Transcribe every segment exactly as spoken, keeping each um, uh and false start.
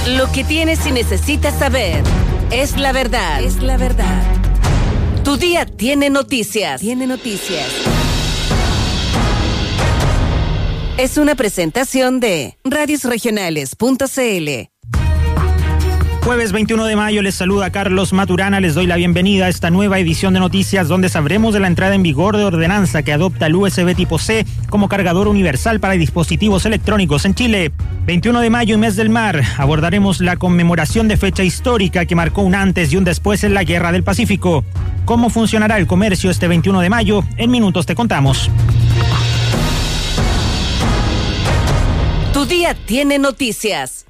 Lo que tienes y necesitas saber es la verdad. Es la verdad. Tu día tiene noticias. Tiene noticias. Es una presentación de radios regionales punto c l. Jueves veintiuno de mayo, les saluda Carlos Maturana. Les doy la bienvenida a esta nueva edición de noticias donde sabremos de la entrada en vigor de ordenanza que adopta el U S B tipo C como cargador universal para dispositivos electrónicos en Chile. veintiuno de mayo y mes del mar, abordaremos la conmemoración de fecha histórica que marcó un antes y un después en la Guerra del Pacífico. ¿Cómo funcionará el comercio este veintiuno de mayo? En minutos te contamos. Tu día tiene noticias.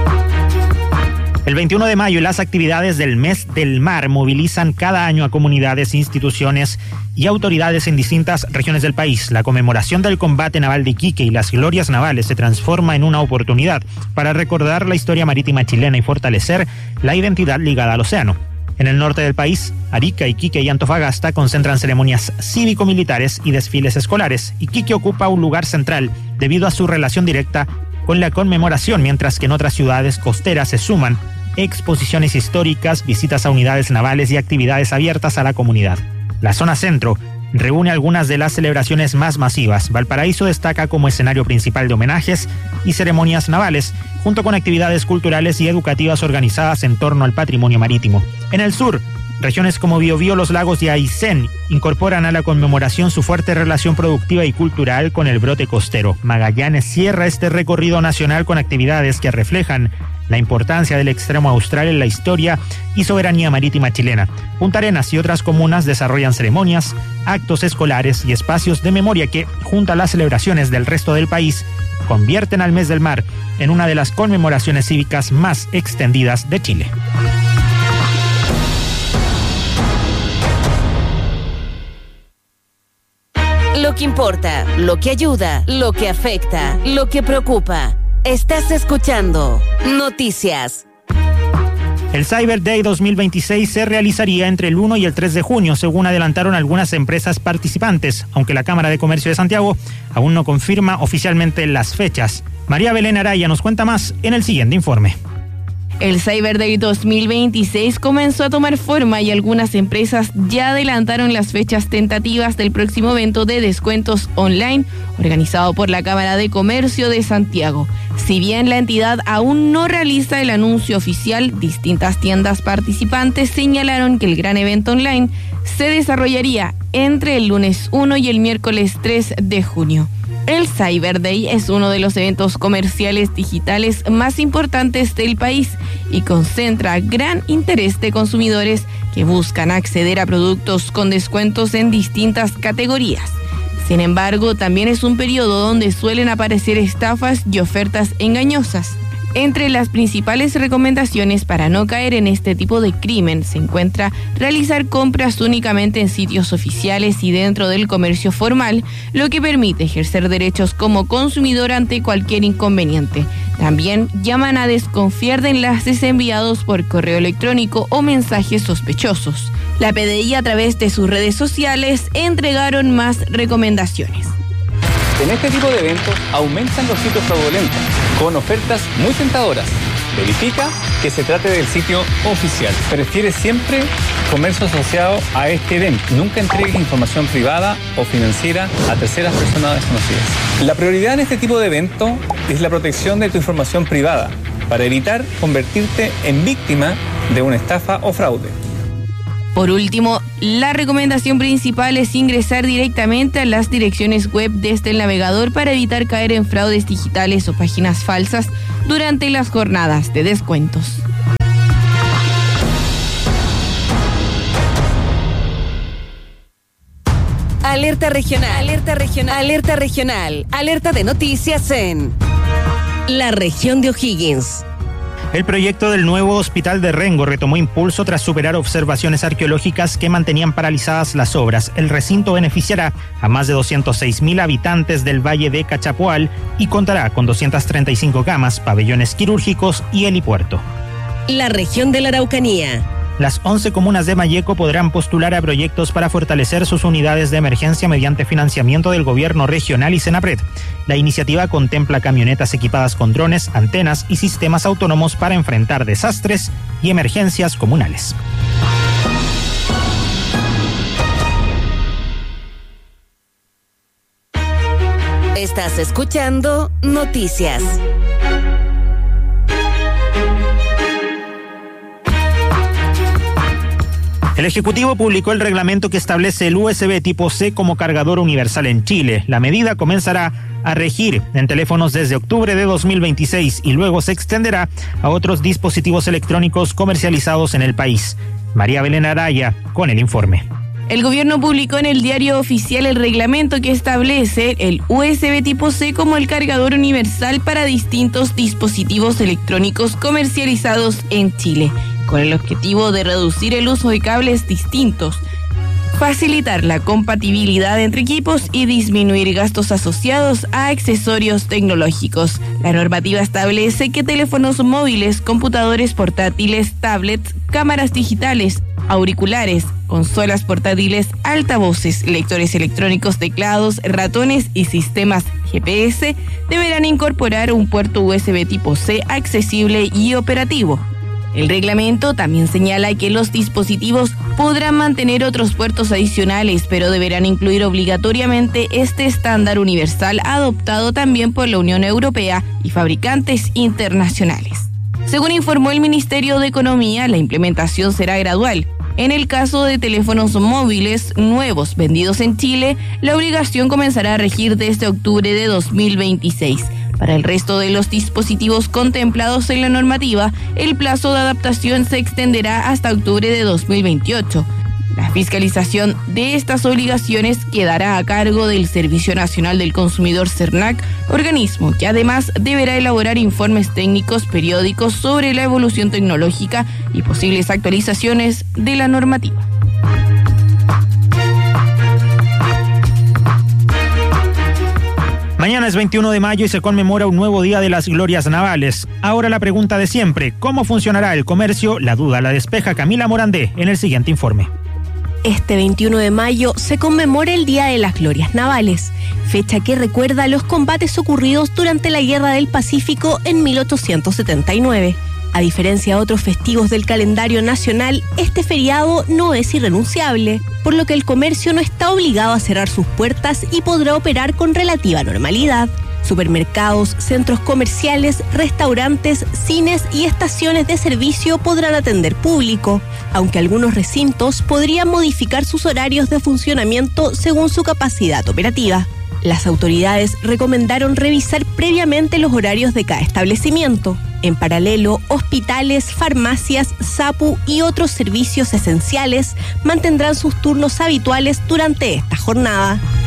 El veintiuno de mayo, las actividades del Mes del Mar movilizan cada año a comunidades, instituciones y autoridades en distintas regiones del país. La conmemoración del combate naval de Iquique y las glorias navales se transforma en una oportunidad para recordar la historia marítima chilena y fortalecer la identidad ligada al océano. En el norte del país, Arica, Iquique y Antofagasta concentran ceremonias cívico-militares y desfiles escolares. Iquique ocupa un lugar central debido a su relación directa con la conmemoración, mientras que en otras ciudades costeras se suman exposiciones históricas, visitas a unidades navales y actividades abiertas a la comunidad. La zona centro reúne algunas de las celebraciones más masivas. Valparaíso destaca como escenario principal de homenajes y ceremonias navales, junto con actividades culturales y educativas organizadas en torno al patrimonio marítimo. En el sur, regiones como Biobío, Los Lagos y Aysén incorporan a la conmemoración su fuerte relación productiva y cultural con el brote costero. Magallanes cierra este recorrido nacional con actividades que reflejan la importancia del extremo austral en la historia y soberanía marítima chilena. Punta Arenas y otras comunas desarrollan ceremonias, actos escolares y espacios de memoria que, junto a las celebraciones del resto del país, convierten al Mes del Mar en una de las conmemoraciones cívicas más extendidas de Chile. Lo que importa, lo que ayuda, lo que afecta, lo que preocupa. Estás escuchando Noticias. El Cyber Day dos mil veintiséis se realizaría entre el uno y el tres de junio, según adelantaron algunas empresas participantes, aunque la Cámara de Comercio de Santiago aún no confirma oficialmente las fechas. María Belén Araya nos cuenta más en el siguiente informe. El Cyber Day dos mil veintiséis comenzó a tomar forma y algunas empresas ya adelantaron las fechas tentativas del próximo evento de descuentos online organizado por la Cámara de Comercio de Santiago. Si bien la entidad aún no realiza el anuncio oficial, distintas tiendas participantes señalaron que el gran evento online se desarrollaría entre el lunes uno y el miércoles tres de junio. El Cyber Day es uno de los eventos comerciales digitales más importantes del país y concentra gran interés de consumidores que buscan acceder a productos con descuentos en distintas categorías. Sin embargo, también es un periodo donde suelen aparecer estafas y ofertas engañosas. Entre las principales recomendaciones para no caer en este tipo de crimen se encuentra realizar compras únicamente en sitios oficiales y dentro del comercio formal, lo que permite ejercer derechos como consumidor ante cualquier inconveniente. También llaman a desconfiar de enlaces enviados por correo electrónico o mensajes sospechosos. La P D I, a través de sus redes sociales, entregaron más recomendaciones. En este tipo de eventos aumentan los sitios fraudulentos, con ofertas muy tentadoras. Verifica que se trate del sitio oficial. Prefiere siempre comercio asociado a este evento. Nunca entregues información privada o financiera a terceras personas desconocidas. La prioridad en este tipo de evento es la protección de tu información privada para evitar convertirte en víctima de una estafa o fraude. Por último, la recomendación principal es ingresar directamente a las direcciones web desde el navegador para evitar caer en fraudes digitales o páginas falsas durante las jornadas de descuentos. Alerta regional, alerta regional, alerta regional, alerta de noticias en la región de O'Higgins. El proyecto del nuevo hospital de Rengo retomó impulso tras superar observaciones arqueológicas que mantenían paralizadas las obras. El recinto beneficiará a más de doscientos seis mil habitantes del Valle de Cachapoal y contará con doscientas treinta y cinco camas, pabellones quirúrgicos y helipuerto. La región de la Araucanía. Las once comunas de Malleco podrán postular a proyectos para fortalecer sus unidades de emergencia mediante financiamiento del gobierno regional y Senapred. La iniciativa contempla camionetas equipadas con drones, antenas y sistemas autónomos para enfrentar desastres y emergencias comunales. Estás escuchando Noticias. El Ejecutivo publicó el reglamento que establece el U S B tipo C como cargador universal en Chile. La medida comenzará a regir en teléfonos desde octubre de dos mil veintiséis y luego se extenderá a otros dispositivos electrónicos comercializados en el país. María Belén Araya con el informe. El gobierno publicó en el diario oficial el reglamento que establece el U S B tipo C como el cargador universal para distintos dispositivos electrónicos comercializados en Chile, con el objetivo de reducir el uso de cables distintos, facilitar la compatibilidad entre equipos y disminuir gastos asociados a accesorios tecnológicos. La normativa establece que teléfonos móviles, computadores portátiles, tablets, cámaras digitales, auriculares, consolas portátiles, altavoces, lectores electrónicos, teclados, ratones y sistemas G P S deberán incorporar un puerto U S B tipo C accesible y operativo. El reglamento también señala que los dispositivos podrán mantener otros puertos adicionales, pero deberán incluir obligatoriamente este estándar universal adoptado también por la Unión Europea y fabricantes internacionales. Según informó el Ministerio de Economía, la implementación será gradual. En el caso de teléfonos móviles nuevos vendidos en Chile, la obligación comenzará a regir desde octubre de dos mil veintiséis. Para el resto de los dispositivos contemplados en la normativa, el plazo de adaptación se extenderá hasta octubre de dos mil veintiocho. La fiscalización de estas obligaciones quedará a cargo del Servicio Nacional del Consumidor SERNAC, organismo que además deberá elaborar informes técnicos periódicos sobre la evolución tecnológica y posibles actualizaciones de la normativa. Mañana es veintiuno de mayo y se conmemora un nuevo día de las glorias navales. Ahora la pregunta de siempre, ¿cómo funcionará el comercio? La duda la despeja Camila Morandé en el siguiente informe. Este veintiuno de mayo se conmemora el Día de las Glorias Navales, fecha que recuerda los combates ocurridos durante la Guerra del Pacífico en mil ochocientos setenta y nueve. A diferencia de otros festivos del calendario nacional, este feriado no es irrenunciable, por lo que el comercio no está obligado a cerrar sus puertas y podrá operar con relativa normalidad. Supermercados, centros comerciales, restaurantes, cines y estaciones de servicio podrán atender público, aunque algunos recintos podrían modificar sus horarios de funcionamiento según su capacidad operativa. Las autoridades recomendaron revisar previamente los horarios de cada establecimiento. En paralelo, hospitales, farmacias, SAPU y otros servicios esenciales mantendrán sus turnos habituales durante esta jornada.